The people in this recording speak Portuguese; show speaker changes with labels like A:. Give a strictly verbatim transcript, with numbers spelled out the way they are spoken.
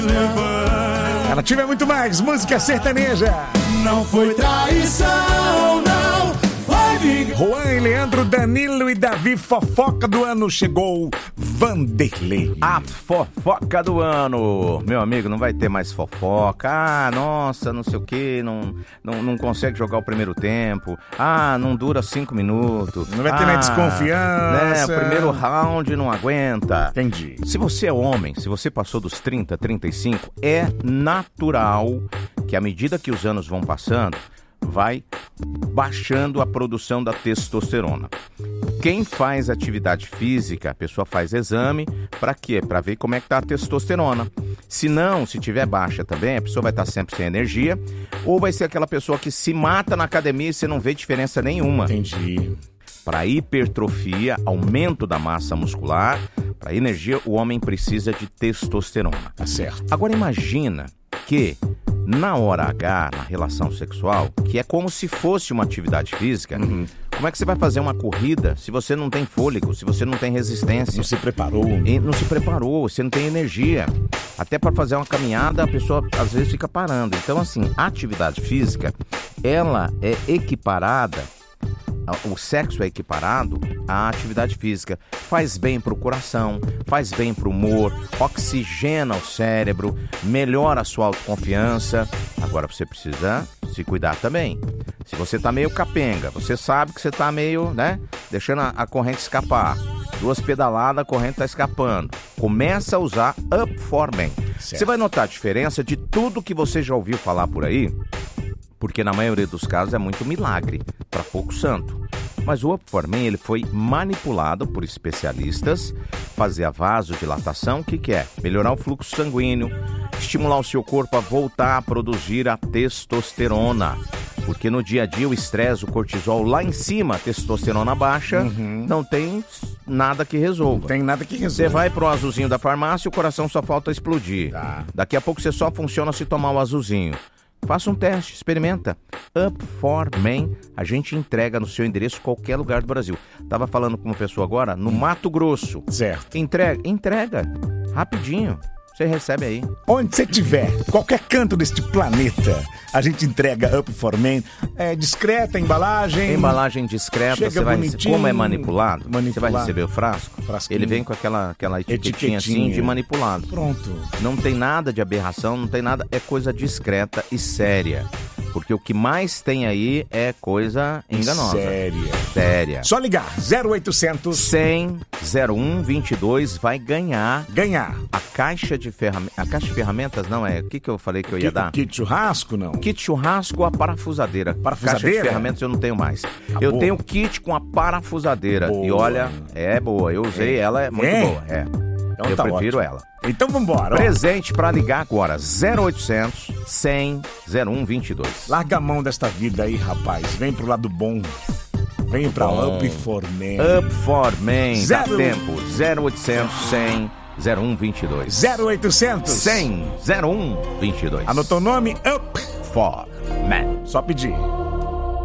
A: A Nativa é muito mais, música sertaneja.
B: Não foi traição, não foi vingança.
A: Juan e Leandro, Danilo e Davi, fofoca do ano chegou. Vanderlei.
C: A fofoca do ano. Meu amigo, não vai ter mais fofoca. Ah, nossa, não sei o que, não, não, não consegue jogar o primeiro tempo. Ah, não dura cinco minutos.
A: Não vai ter
C: ah,
A: mais desconfiança.
C: Né, o primeiro round não aguenta.
A: Entendi.
C: Se você é homem, se você passou dos trinta, trinta e cinco, é natural que à medida que os anos vão passando, vai baixando a produção da testosterona. Quem faz atividade física, a pessoa faz exame, para quê? Para ver como é que tá a testosterona. Se não, se tiver baixa também, a pessoa vai estar sempre sem energia, ou vai ser aquela pessoa que se mata na academia e você não vê diferença nenhuma.
A: Entendi.
C: Para hipertrofia, aumento da massa muscular, para energia, o homem precisa de testosterona.
A: Tá certo.
C: Agora imagina que na hora H, na relação sexual, que é como se fosse uma atividade física, uhum. Como é que você vai fazer uma corrida se você não tem fôlego, se você não tem resistência?
A: Não se preparou.
C: E não se preparou, você não tem energia. Até para fazer uma caminhada, a pessoa às vezes fica parando. Então, assim, a atividade física, ela é equiparada, o sexo é equiparado à atividade física. Faz bem pro coração, faz bem pro humor, oxigena o cérebro, melhora a sua autoconfiança. Agora você precisa se cuidar também. Se você tá meio capenga, você sabe que você tá meio, né, deixando a, a corrente escapar. Duas pedaladas, a corrente tá escapando. Começa a usar Up For Men. Certo. Você vai notar a diferença de tudo que você já ouviu falar por aí, porque na maioria dos casos é muito milagre, para pouco santo. Mas o Up For Men, ele foi manipulado por especialistas, fazer a vasodilatação, o que que é? Melhorar o fluxo sanguíneo, estimular o seu corpo a voltar a produzir a testosterona. Porque no dia a dia o estresse, o cortisol lá em cima, a testosterona baixa, uhum. Não tem nada que resolva.
A: Não tem nada que resolva.
C: Você vai pro azulzinho da farmácia, o coração só falta explodir. Tá. Daqui a pouco você só funciona se tomar o azulzinho. Faça um teste, experimenta. Up For Men, a gente entrega no seu endereço qualquer lugar do Brasil. Tava falando com uma pessoa agora, no Mato Grosso.
A: Certo.
C: Entrega, entrega, rapidinho. Você recebe aí.
A: Onde você estiver, qualquer canto deste planeta, a gente entrega Up For Men. É discreta a embalagem.
C: Embalagem discreta.
A: Chega
C: você vai
A: bonitinho.
C: Como é manipulado,
A: manipulado,
C: você vai receber o frasco.
A: Frasquinho.
C: Ele vem com aquela, aquela etiquetinha,
A: etiquetinha
C: assim de manipulado.
A: Pronto.
C: Não tem nada de aberração, não tem nada, é coisa discreta e séria. Porque o que mais tem aí é coisa enganosa.
A: Séria.
C: Séria.
A: Só ligar. zero oitocentos
C: cem, zero um, vinte e dois vai ganhar.
A: Ganhar.
C: A caixa de ferramentas. A caixa de ferramentas não é. O que, que eu falei que eu ia
A: kit,
C: dar?
A: Kit churrasco, não?
C: Kit churrasco ou a parafusadeira.
A: Parafusadeira?
C: Caixa de ferramentas eu não tenho mais.
A: Ah,
C: eu
A: boa.
C: tenho kit com a parafusadeira.
A: Boa.
C: E olha, é boa. Eu usei, é. Ela é muito
A: é?
C: boa. É.
A: Então
C: eu
A: tá
C: prefiro
A: ótimo.
C: ela.
A: Então vambora.
C: Presente pra ligar agora. zero oitocentos, cem, zero um, vinte e dois.
A: Larga a mão desta vida aí, rapaz. Vem pro lado bom. Vem pra
C: bom.
A: Up For Men.
C: Up For Men.
A: Zero...
C: Dá tempo. zero oitocentos, cem, zero um, vinte e dois.
A: zero oitocentos,
C: cem, zero um, vinte e dois.
A: Anotou o nome? Up
C: For Men.
A: Só pedir.